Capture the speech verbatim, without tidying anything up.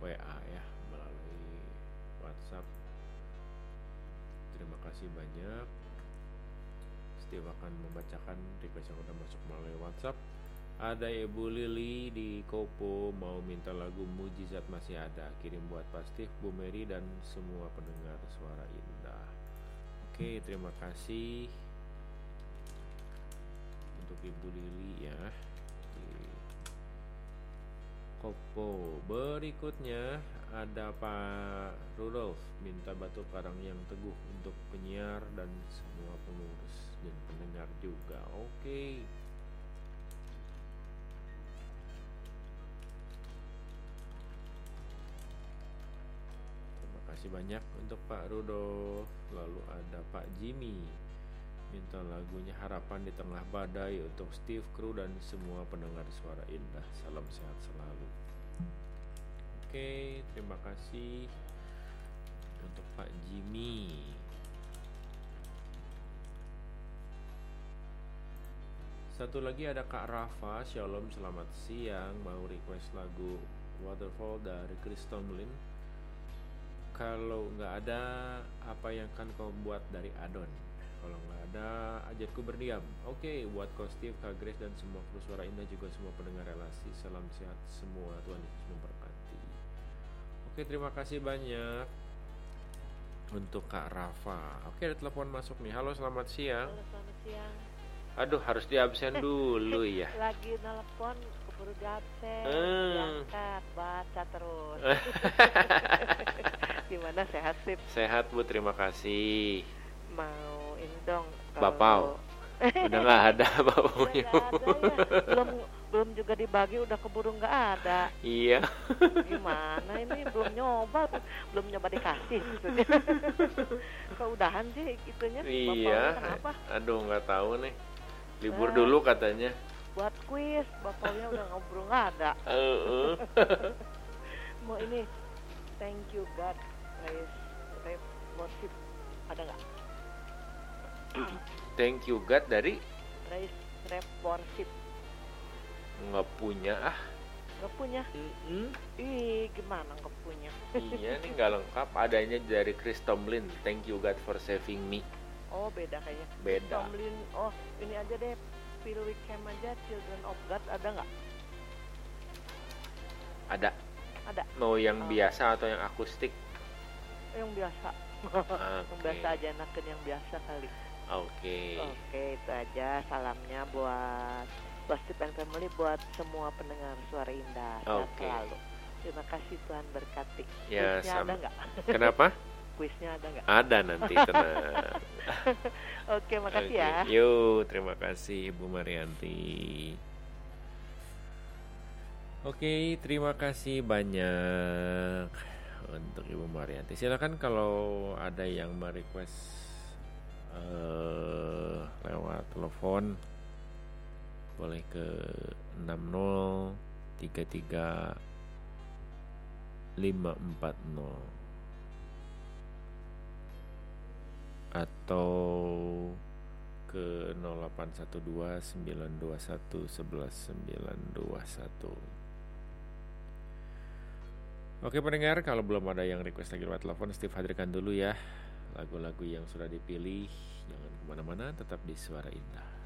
W A ya, melalui WhatsApp. Terima kasih banyak. Steve akan membacakan request yang udah masuk melalui WhatsApp. Ada Ibu Lili di Kopo mau minta lagu Mujizat Masih Ada. Kirim buat Pak Steve, Bu Mary dan semua pendengar Suara Indah. Oke, terima kasih untuk Ibu Lili ya di Kopo. Berikutnya ada Pak Rudolf minta batu karang yang teguh untuk penyiar dan semua pengurus dan pendengar juga. Oke. Terima kasih banyak untuk Pak Rudolf. Lalu ada Pak Jimmy minta lagunya Harapan di Tengah Badai untuk Steve, kru dan semua pendengar Suara Indah. Salam sehat selalu. Oke, terima kasih untuk Pak Jimmy. Satu lagi ada Kak Rafa. Shalom, selamat siang. Mau request lagu Waterfall dari Chris Tomlin. Kalau nggak ada, apa yang kan kau buat dari Adon? Kalau nggak ada, ajatku berdiam. Oke, buat Ko Steve, Kak Grace dan semua kru Suara Indah, juga semua pendengar relasi. Salam sehat semua, Tuhan Yesus memberkati. Oke, terima kasih banyak untuk Kak Rafa. Oke, ada telepon masuk nih. Halo, selamat siang. Halo, selamat siang. Aduh, harus diabsen dulu ya. Lagi nelpon, keburu diabsen, Hmm. diangkat, baca terus. Gimana, sehat sih? Sehat Bu, terima kasih. Mau ini dong. Bapau. Udah nggak ada bapaunya. Udah nggak ada ya. Belum belum juga dibagi, udah keburu nggak ada. Iya. Gimana ini, belum nyoba, belum nyoba dikasih. Keudahan sih itunya. Iya. Bapaunya kenapa? Aduh, nggak tahu nih. Libur Eh. dulu katanya. Buat kuis, bapaunya udah ngobrol nggak ada. Uh-uh. Mau ini, thank you God, praise, praise, worship, ada nggak? Thank you God dari Praise, rap, worship, nggak punya ah. nggak punya? Mm-mm. Ih, gimana nggak punya? Iya nih nggak lengkap. Adanya dari Chris Tomlin. Thank you God for saving me. Oh, beda kayaknya. Beda. Tomlin, oh ini aja deh, Phil Wickham aja, Children of God, ada nggak? Ada. Ada. Mau yang Oh. biasa atau yang akustik? Yang biasa. Yang Oke. biasa aja, enakan yang biasa kali. Oke. Oke, itu aja salamnya buat Steve and Family, buat semua pendengar Suara Indah. Sehat Oke. selalu. Terima kasih, Tuhan berkati. Ya, Kuisnya sama. ada nggak? Kenapa? Kuisnya ada nggak? Ada nanti, tenang. Oke, makasih Oke. ya. Yuk, terima kasih Ibu Marianti. Oke, terima kasih banyak untuk Ibu Marianti. Silakan kalau ada yang merequest uh, lewat telepon, boleh ke enam nol tiga tiga lima empat nol atau ke nol delapan satu dua sembilan dua satu satu satu sembilan dua satu. Oke pendengar, kalau belum ada yang request lagi lewat telepon, Steve hadirkan dulu ya lagu-lagu yang sudah dipilih. Jangan kemana-mana, tetap di Suara Indah.